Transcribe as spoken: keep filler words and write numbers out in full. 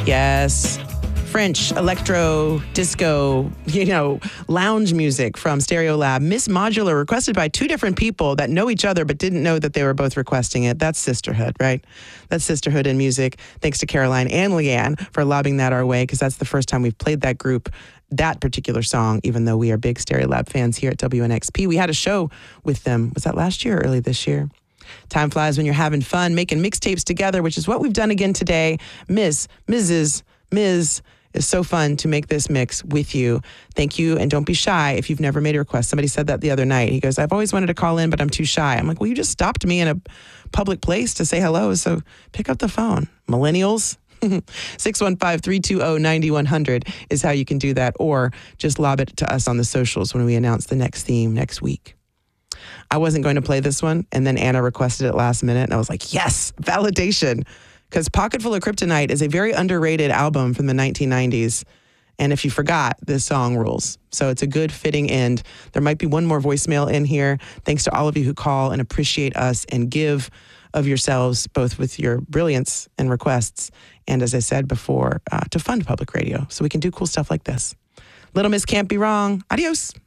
Yes. French, electro, disco, you know, lounge music from Stereolab. Miss Modular, requested by two different people that know each other but didn't know that they were both requesting it. That's sisterhood, right? That's sisterhood in music. Thanks to Caroline and Leanne for lobbing that our way, because that's the first time we've played that group, that particular song, even though we are big Stereolab fans here at W N X P. We had a show with them. Was that last year or early this year? Time flies when you're having fun, making mixtapes together, which is what we've done again today. Miss, Missus, Miz It's so fun to make this mix with you. Thank you, and don't be shy if you've never made a request. Somebody said that the other night. He goes, I've always wanted to call in, but I'm too shy. I'm like, well, you just stopped me in a public place to say hello, so pick up the phone. Millennials, six one five, three two zero, nine one zero zero is how you can do that, or just lob it to us on the socials when we announce the next theme next week. I wasn't going to play this one, and then Anna requested it last minute, and I was like, yes, validation. Because Pocketful of Kryptonite is a very underrated album from the nineteen nineties. And if you forgot, this song rules. So it's a good fitting end. There might be one more voicemail in here. Thanks to all of you who call and appreciate us and give of yourselves, both with your brilliance and requests. And as I said before, uh, to fund public radio so we can do cool stuff like this. Little Miss Can't Be Wrong. Adios.